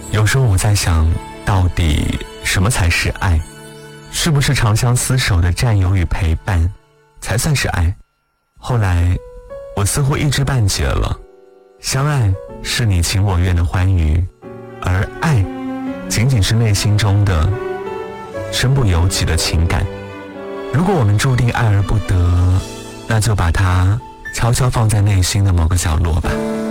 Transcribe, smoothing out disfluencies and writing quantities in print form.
有时候我在想，到底什么才是爱？是不是长相厮守的占有与陪伴才算是爱？后来我似乎一知半解了，相爱是你情我愿的欢愉，而爱仅仅是内心中的身不由己的情感。如果我们注定爱而不得，那就把它悄悄放在内心的某个角落吧。